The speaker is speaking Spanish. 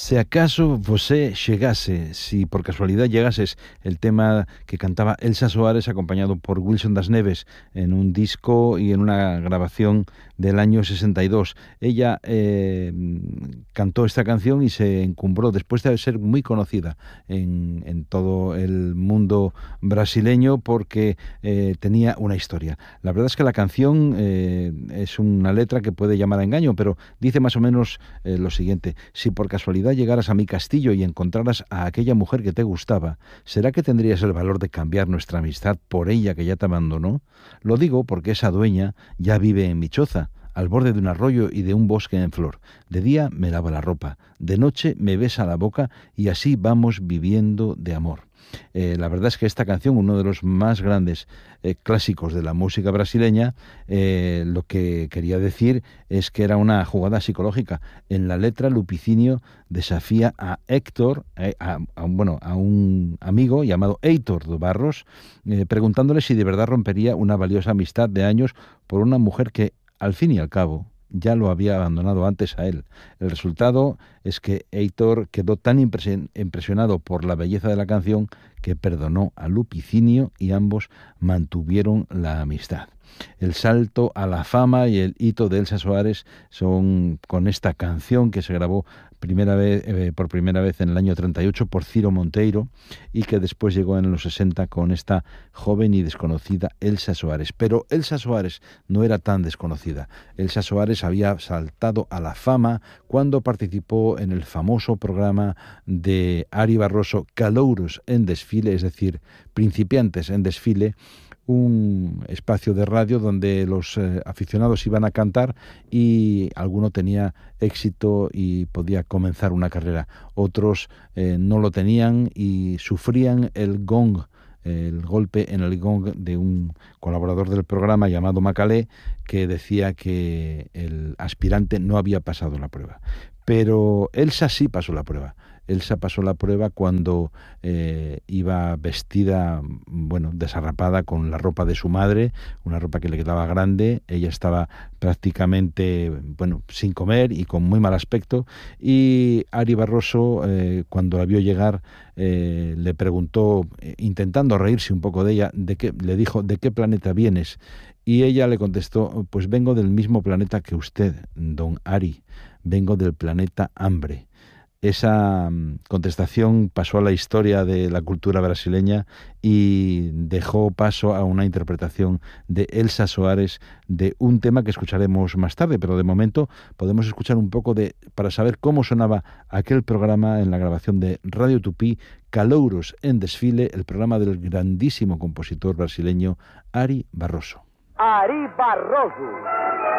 Se acaso você llegase, si por casualidad llegases, el tema que cantaba Elsa Soares acompañado por Wilson das Neves en un disco y en una grabación del año 62. Ella cantó esta canción y se encumbró después de ser muy conocida en todo el mundo brasileño porque tenía una historia. La verdad es que la canción es una letra que puede llamar a engaño, pero dice más o menos lo siguiente: si por casualidad llegaras a mi castillo y encontraras a aquella mujer que te gustaba, ¿será que tendrías el valor de cambiar nuestra amistad por ella que ya te abandonó? Lo digo porque esa dueña ya vive en mi choza, al borde de un arroyo y de un bosque en flor. De día me lava la ropa, de noche me besa la boca y así vamos viviendo de amor. La verdad es que esta canción, uno de los más grandes clásicos de la música brasileña, lo que quería decir es que era una jugada psicológica. En la letra, Lupicinio desafía a Héctor, a un amigo llamado Heitor do Barros, preguntándole si de verdad rompería una valiosa amistad de años por una mujer que, al fin y al cabo, ya lo había abandonado antes a él. El resultado es que Heitor quedó tan impresionado por la belleza de la canción que perdonó a Lupicinio y ambos mantuvieron la amistad. El salto a la fama y el hito de Elsa Soares son con esta canción que se grabó por primera vez en el año 38 por Ciro Monteiro y que después llegó en los 60 con esta joven y desconocida Elsa Soares. Pero Elsa Soares no era tan desconocida. Elsa Soares había saltado a la fama cuando participó en el famoso programa de Ari Barroso, Calouros en Desfile, es decir, Principiantes en Desfile, un espacio de radio donde los aficionados iban a cantar y alguno tenía éxito y podía comenzar una carrera. Otros no lo tenían y sufrían el golpe en el gong de un colaborador del programa llamado Macalé, que decía que el aspirante no había pasado la prueba. Pero Elsa sí pasó la prueba. Elsa pasó la prueba cuando iba vestida, desarrapada con la ropa de su madre, una ropa que le quedaba grande. Ella estaba prácticamente, sin comer y con muy mal aspecto. Y Ari Barroso, cuando la vio llegar, le preguntó, intentando reírse un poco de ella, le dijo, ¿de qué planeta vienes? Y ella le contestó, pues vengo del mismo planeta que usted, don Ari, vengo del planeta Hambre. Esa contestación pasó a la historia de la cultura brasileña y dejó paso a una interpretación de Elsa Soares de un tema que escucharemos más tarde, pero de momento podemos escuchar un poco para saber cómo sonaba aquel programa en la grabación de Radio Tupí, Calouros en Desfile, el programa del grandísimo compositor brasileño Ari Barroso. Ari Barroso.